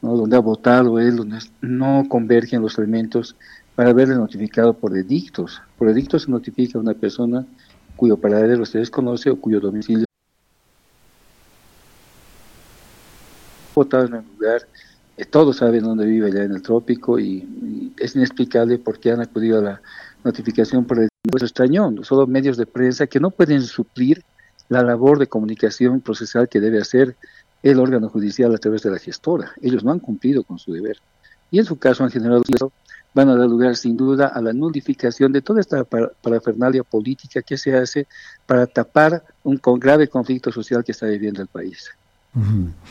¿no? Donde ha votado él, donde no convergen los elementos para haberle notificado por edictos. Por edictos se notifica a una persona cuyo paradero se desconoce o cuyo domicilio ha votado en un lugar, todos saben dónde vive allá en el trópico y es inexplicable por qué han acudido a la notificación por edicto. Es extraño, solo medios de prensa que no pueden suplir la labor de comunicación procesal que debe hacer el órgano judicial a través de la gestora. Ellos no han cumplido con su deber. Y en su caso han generado eso, van a dar lugar sin duda a la nulificación de toda esta parafernalia política que se hace para tapar un grave conflicto social que está viviendo el país. Uh-huh.